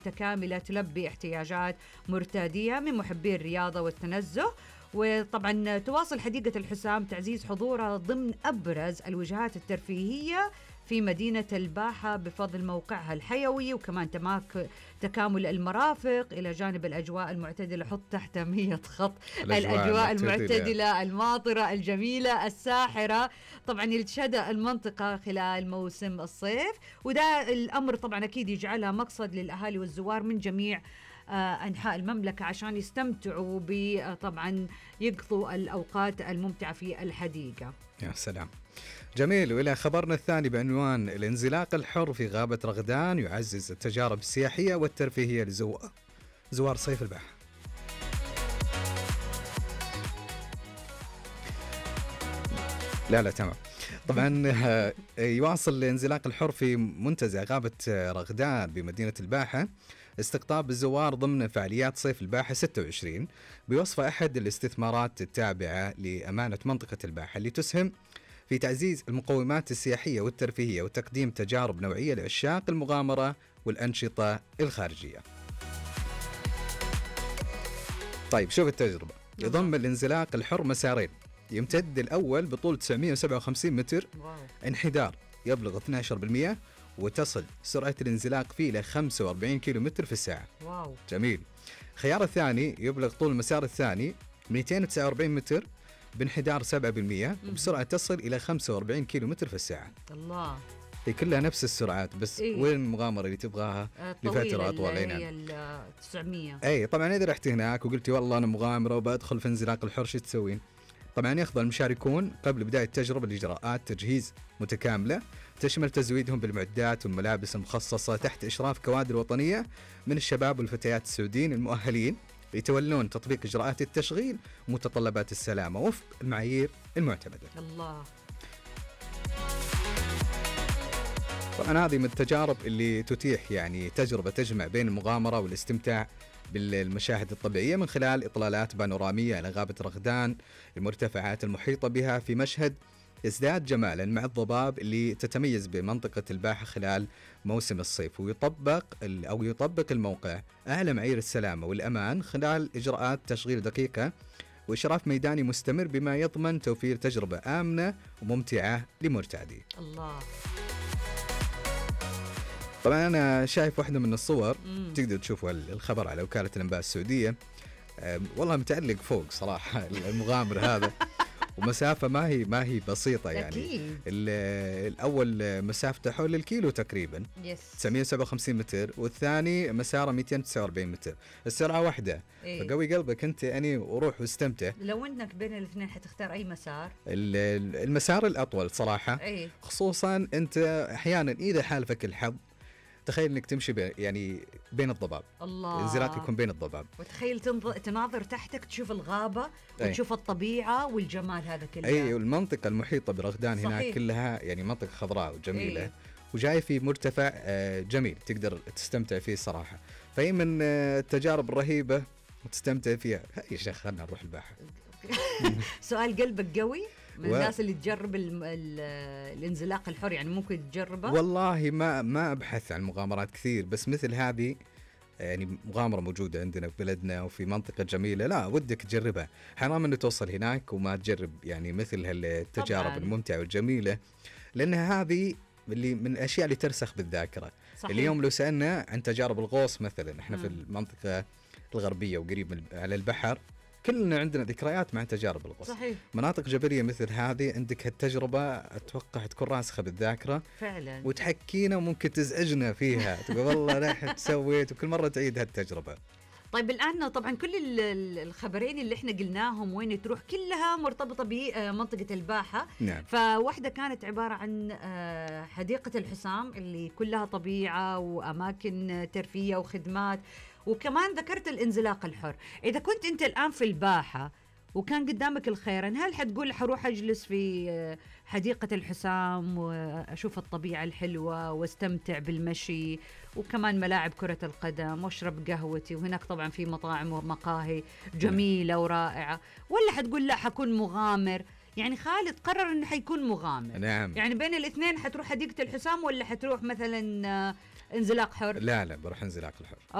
متكاملة تلبي احتياجات مرتادية من محبي الرياضة والتنزه. وطبعا تواصل حديقة الحسام تعزيز حضورها ضمن أبرز الوجهات الترفيهية في مدينة الباحة بفضل موقعها الحيوي، وكمان تكامل المرافق إلى جانب الأجواء المعتدلة. حط تحت 100 خط الأجواء المعتدلة الماطرة الجميلة الساحرة طبعا اللي تشهد المنطقة خلال موسم الصيف. وده الأمر طبعا أكيد يجعلها مقصد للأهالي والزوار من جميع أنحاء المملكة عشان يستمتعوا طبعا يقضوا الأوقات الممتعة في الحديقة. يا سلام، جميل. وإلى خبرنا الثاني بعنوان الانزلاق الحر في غابة رغدان يعزز التجارب السياحية والترفيهية لزوار صيف الباحة. لا تمام. طبعا يواصل الانزلاق الحر في منتزه غابة رغدان بمدينة الباحة استقطاب الزوار ضمن فعاليات صيف الباحة 26 بوصفة أحد الاستثمارات التابعة لأمانة منطقة الباحة اللي تسهم في تعزيز المقومات السياحية والترفيهية وتقديم تجارب نوعية لعشاق المغامرة والأنشطة الخارجية. طيب شوف التجربة. يضم الانزلاق الحر مسارين، يمتد الأول بطول 957 متر، انحدار يبلغ 12%، وتصل سرعة الانزلاق فيه إلى 45 كيلومتر في الساعة. واو. جميل. الخيار الثاني يبلغ طول المسار الثاني 249 متر بانحدار 7%، وبسرعة تصل إلى 45 كيلومتر في الساعة. الله. هي كلها نفس السرعات، بس وين المغامرة اللي تبغاها لفترة أطول؟ هي 900. أي طبعا إذا رحت هناك وقلتي والله أنا مغامرة وبدخل في انزلاق الحر شو تسوين؟ طبعا يخضع المشاركون قبل بداية التجربة لإجراءات تجهيز متكاملة تشمل تزويدهم بالمعدات والملابس المخصصة تحت إشراف كوادر وطنية من الشباب والفتيات السعوديين المؤهلين يتولون تطبيق إجراءات التشغيل ومتطلبات السلامة وفق المعايير المعتمدة. الله. طبعا هذه من التجارب اللي تتيح يعني تجربة تجمع بين المغامرة والاستمتاع بالمشاهد الطبيعية من خلال إطلالات بانورامية على غابة رغدان، المرتفعات المحيطة بها في مشهد يزداد جمالا مع الضباب اللي تتميز بمنطقة الباحة خلال موسم الصيف. ويطبق الموقع أعلى معايير السلامة والأمان خلال إجراءات تشغيل دقيقة وإشراف ميداني مستمر بما يضمن توفير تجربة آمنة وممتعة لمرتادي. الله. طبعا أنا شايف واحدة من الصور تقدر تشوفوا الخبر على وكالة الأنباء السعودية. والله متعلق فوق صراحة المغامر هذا ومسافة ما هي بسيطة يعني. أكيد. الأول مسافته حول الكيلو تقريبا 957 متر، والثاني مساره 249 متر، السرعة واحدة. فقوي قلبك أنت يعني وروح واستمتع. لو أنك بين الاثنين حتختار أي مسار؟ المسار الأطول صراحة. خصوصا أنت أحيانا إذا حالفك الحظ تخيل انك تمشي يعني بين الضباب. الله. الانزلاق يكون بين الضباب، وتخيل تناظر تحتك تشوف الغابة وتشوف الطبيعة والجمال هذا كله. اي والمنطقة المحيطة برغدان هناك كلها يعني منطقة خضراء وجميلة. وجاي في مرتفع جميل تقدر تستمتع فيه صراحة. فهي من التجارب الرهيبة وتستمتع فيها. يا شيخ خلنا نروح الباحة. سؤال قلبك قوي من الناس اللي تجرب الانزلاق الحر، يعني ممكن تجربه؟ والله ما أبحث عن مغامرات كثير، بس مثل هذه يعني مغامرة موجودة عندنا في بلدنا وفي منطقة جميلة، لا ودك تجربها. حرام أنه توصل هناك وما تجرب يعني مثل هالتجارب الممتعة والجميلة، لأنها هذه اللي من الأشياء اللي ترسخ بالذاكرة. صحيح. اليوم لو سألنا عن تجارب الغوص مثلا، احنا في المنطقة الغربية وقريب على البحر، كلنا عندنا ذكريات مع تجارب الغوص. صحيح. مناطق جبلية مثل هذه عندك هالتجربة أتوقع تكون راسخة بالذاكرة فعلا، وتحكينا وممكن تزعجنا فيها تقول والله رحت سويت، وكل مرة تعيد هالتجربة. طيب الآن طبعا كل الخبرين اللي احنا قلناهم وين تروح كلها مرتبطة بمنطقة الباحة. نعم. فواحدة كانت عبارة عن حديقة الحسام اللي كلها طبيعة وأماكن ترفيهية وخدمات، وكمان ذكرت الانزلاق الحر. إذا كنت أنت الآن في الباحة وكان قدامك الخيرين، هل حتقول حروح أجلس في حديقة الحسام وأشوف الطبيعة الحلوة واستمتع بالمشي وكمان ملاعب كرة القدم واشرب قهوتي، وهناك طبعا في مطاعم ومقاهي جميلة ورائعة، ولا حتقول لا حكون مغامر؟ يعني خالد قرر انه حيكون مغامر. نعم. يعني بين الاثنين حتروح حديقة الحسام ولا حتروح مثلا انزلاق حر؟ لا بروح انزلاق الحر.